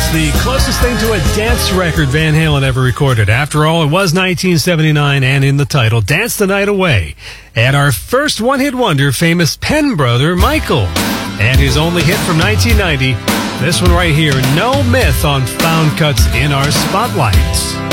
the closest thing to a dance record Van Halen ever recorded. After all, it was 1979, and in the title, Dance the Night Away. And our first one-hit wonder, famous Penn brother, Michael. And his only hit from 1990, this one right here, No Myth on Found Cuts in our Spotlight.